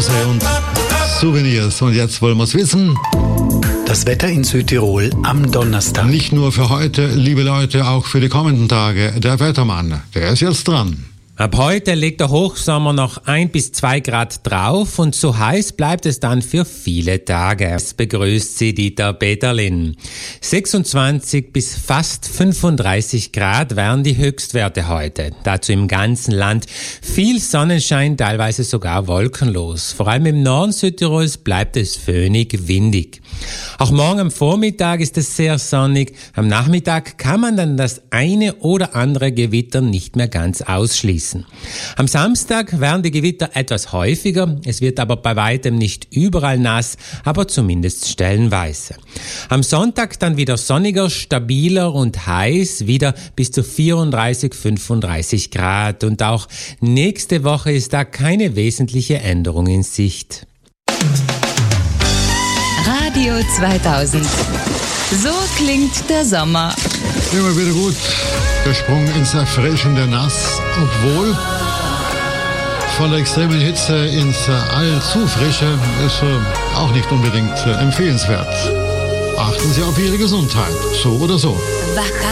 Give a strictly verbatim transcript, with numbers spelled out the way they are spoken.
Rosé und Souvenirs. Und jetzt wollen wir es wissen. Das Wetter in Südtirol am Donnerstag. Nicht nur für heute, liebe Leute, auch für die kommenden Tage. Der Wettermann, der ist jetzt dran. Ab heute legt der Hochsommer noch ein bis zwei Grad drauf und so heiß bleibt es dann für viele Tage. Es begrüßt Sie Dieter Peterlin. sechsundzwanzig bis fast fünfunddreißig Grad wären die Höchstwerte heute. Dazu im ganzen Land viel Sonnenschein, teilweise sogar wolkenlos. Vor allem im Norden Südtirols bleibt es föhnig, windig. Auch morgen am Vormittag ist es sehr sonnig. Am Nachmittag kann man dann das eine oder andere Gewitter nicht mehr ganz ausschließen. Am Samstag werden die Gewitter etwas häufiger, es wird aber bei weitem nicht überall nass, aber zumindest stellenweise. Am Sonntag dann wieder sonniger, stabiler und heiß, wieder bis zu vierunddreißig, fünfunddreißig Grad und auch nächste Woche ist da keine wesentliche Änderung in Sicht. Radio zweitausend. So klingt der Sommer. Immer wieder gut. Der Sprung ins erfrischende Nass, obwohl von der extremen Hitze ins allzu frische ist auch nicht unbedingt empfehlenswert. Achten Sie auf Ihre Gesundheit, so oder so. Wacker